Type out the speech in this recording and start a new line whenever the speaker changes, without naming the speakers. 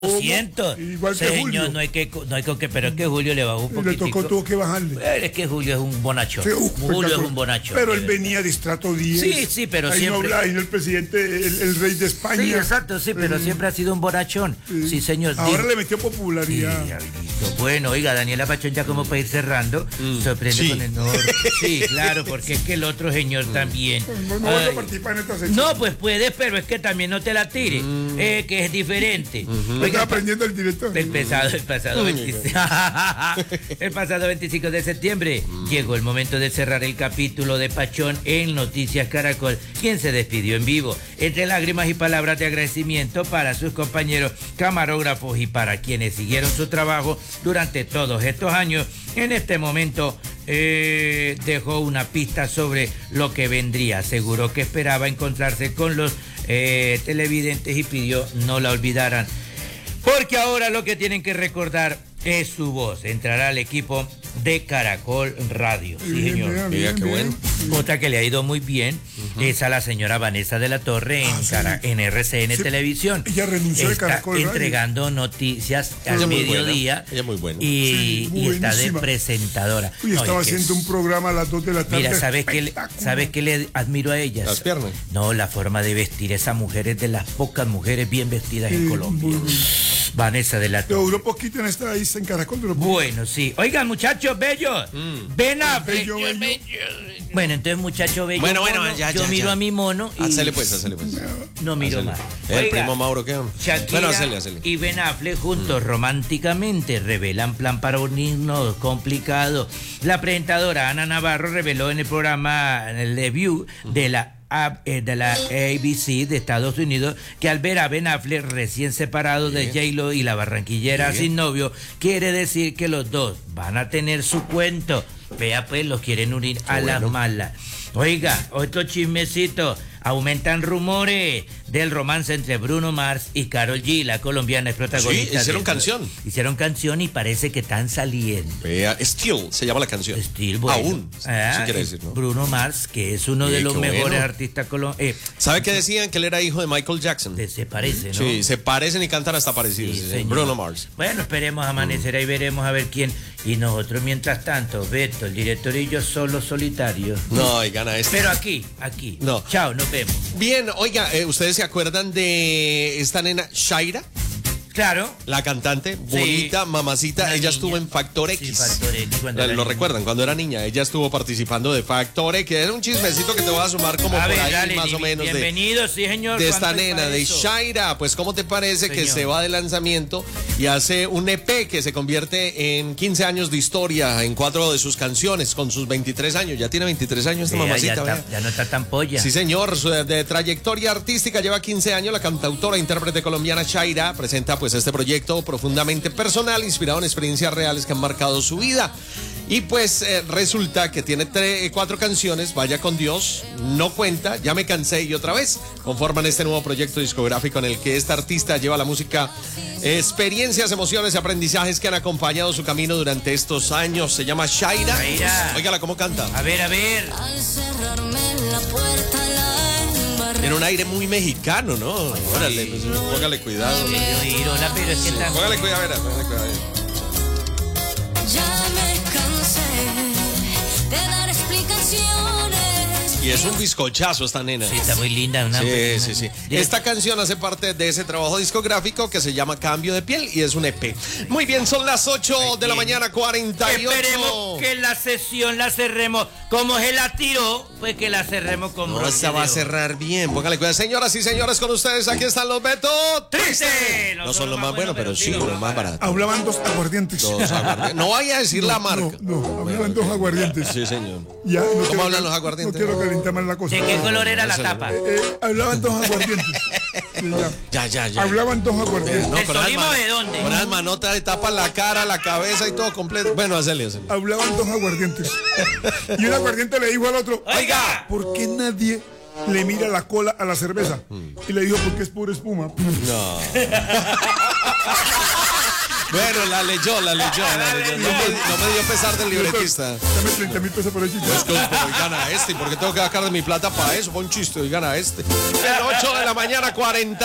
Siento,
igual que
señor,
Julio.
no hay que, pero es que Julio le bajó un poquitico.
Tuvo que bajarle.
Pero es que Julio es un bonacho.
Sí,
Julio es un bonacho.
Pero él venía de estrato 10.
Sí, pero
ahí
siempre.
No, ahí no el presidente, el rey de España.
Sí, exacto, sí, pero siempre ha sido un bonachón. Sí, señor.
Ahora le metió popularidad.
Sí, listo. Bueno, oiga, Daniela Pachón, ya como para ir cerrando, sorprende con el nombre. Sí, claro, porque es que el otro señor también.
No voy a participar en esta sección.
No, pues puedes, pero es que también no te la tires, que es diferente.
Lo está aprendiendo el director.
El pasado 25 de septiembre llegó el momento de cerrar el capítulo de Pachón en Noticias Caracol, quien se despidió en vivo, entre lágrimas y palabras de agradecimiento para sus compañeros camarógrafos y para quienes siguieron su trabajo durante todos estos años. En este momento dejó una pista sobre lo que vendría. Aseguró que esperaba encontrarse con los televidentes y pidió no la olvidaran, porque ahora lo que tienen que recordar es su voz. Entrará al equipo de Caracol Radio. Sí, señor.
Mira, qué bueno.
Otra que le ha ido muy bien es a la señora Vanessa de la Torre en RCN Televisión.
Ella renunció de Caracol Radio.
Entregando noticias al mediodía.
Ella es muy buena.
Y está de presentadora.
Uy, estaba haciendo un programa a las 2 de la tarde.
Mira, ¿sabes qué le admiro a ellas?
Las piernas.
No, la forma de vestir. Esa mujer es de las pocas mujeres bien vestidas en Colombia. Vanessa de la Torre.
Pero duró poquito en esta ahí en Caracol.
Bueno, sí. Oigan, muchachos bellos. Ven a
bello.
Bueno, entonces, muchacho bello.
Bueno,
mono,
ya.
Yo miro a mi mono y
Hacele pues.
no miro más.
El
Oiga,
primo Mauro, ¿qué?
Shakira
Bueno, hacele.
y Ben Affleck juntos románticamente revelan plan para unirnos complicado. La presentadora Ana Navarro reveló en el programa The View de la ABC de Estados Unidos que al ver a Ben Affleck recién separado de J-Lo y la barranquillera sin novio, quiere decir que los dos van a tener su cuento. Vea pues, los quieren unir a las malas. Oiga, otro chismecito. Aumentan rumores del romance entre Bruno Mars y Karol G, la colombiana es protagonista.
Sí, hicieron canción.
Hicieron canción y parece que están saliendo.
Vea, Still se llama la canción.
Still, bueno.
Aún, sí quiere decir, ¿no?
Bruno Mars, que es uno de los mejores artistas colombianos.
¿Sabe qué decían? Que él era hijo de Michael Jackson.
Se parece, ¿no?
Sí, se parecen y cantan hasta parecidos.
Sí,
Bruno Mars.
Bueno, esperemos amanecer y veremos a ver quién. Y nosotros, mientras tanto, Beto, el director y yo solitarios.
No, y gana este.
Pero aquí.
No.
Chao, nos vemos.
Bien, oiga, ¿ustedes se acuerdan de esta nena Shaira?
Claro.
La cantante, bonita, mamacita, ella estuvo en Factor X.
Sí, Factor X.
Lo recuerdan, cuando era niña, ella estuvo participando de Factor X, que era un chismecito que te voy a sumar como por ahí,
dale,
más o menos.
Bienvenido, sí, señor.
De esta nena, de Shaira. Pues, ¿cómo te parece que se va de lanzamiento y hace un EP que se convierte en 15 años de historia en 4 de sus canciones, con sus 23 años? Ya tiene 23 años esta mamacita.
Ya no está tan polla.
Sí, señor, de trayectoria artística lleva 15 años. La cantautora e intérprete colombiana Shaira presenta pues este proyecto profundamente personal, inspirado en experiencias reales que han marcado su vida. Y pues resulta que tiene 4 canciones: Vaya con Dios, No Cuenta, Ya me cansé y Otra vez. Conforman este nuevo proyecto discográfico en el que esta artista lleva a la música experiencias, emociones y aprendizajes que han acompañado su camino durante estos años. Se llama Shaira. Óigala cómo canta.
A ver.
Al cerrarme la puerta,
tiene un aire muy mexicano, ¿no? Órale, pues, póngale cuidado.
Pero es que está...
Póngale cuidado,
ya me cansé de dar explicaciones.
Y es un bizcochazo esta nena.
Sí, está muy linda.
Sí. Esta canción hace parte de ese trabajo discográfico que se llama Cambio de Piel y es un EP. Muy bien, son las 8 de la mañana, 48.
Esperemos que la sesión la cerremos como se la tiró, pues que la cerremos como...
No, esta va a cerrar bien. Póngale cuidado. Señoras y señores, con ustedes aquí están los Beto
Tristes.
No son los más buenos, pero sí los más baratos.
Hablaban 2 aguardientes.
No vaya a decir la marca.
No, hablaban 2 aguardientes.
Sí, señor.
Ya,
¿Cómo hablan los aguardientes?
No quiero calentar más la cosa.
¿De qué color era la tapa?
Hablaban 2 aguardientes.
Ya.
Hablaban 2 aguardientes.
¿De Tolima o de dónde?
Con las manotas le tapan la cara, la cabeza y todo completo. Bueno, hacele.
Hablaban 2 aguardientes. Y un aguardiente le dijo al otro:
Oiga,
¿por qué nadie le mira la cola a la cerveza? Y le dijo: porque es pura espuma.
No. Bueno, la leyó. No me dio pesar del libretista.
Dame 30,000 pesos por el chiste.
Es que gana este, porque tengo que sacar de mi plata para eso, pon chiste y gana este. 8 de la mañana, 40.